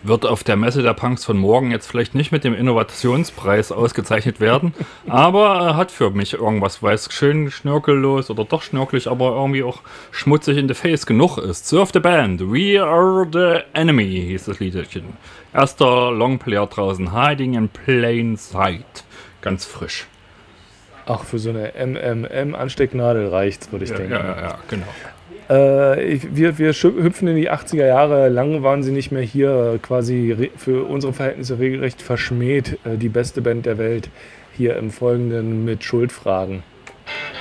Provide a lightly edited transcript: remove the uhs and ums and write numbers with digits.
Wird auf der Messe der Punks von morgen jetzt vielleicht nicht mit dem Innovationspreis ausgezeichnet werden, aber hat für mich irgendwas, weil es schön schnörkellos oder doch schnörkelig, aber irgendwie auch schmutzig in the face genug ist. Surf the Band, We Are the Enemy hieß das Liedchen. Erster Longplayer draußen, Hiding in Plain Sight. Ganz frisch. Auch für so eine MMM-Anstecknadel reicht's, würde ich denken. Ja, genau. Wir hüpfen in die 80er Jahre. Lang waren sie nicht mehr hier. Quasi für unsere Verhältnisse regelrecht verschmäht. Die beste Band der Welt. Hier im Folgenden mit Schuldfragen.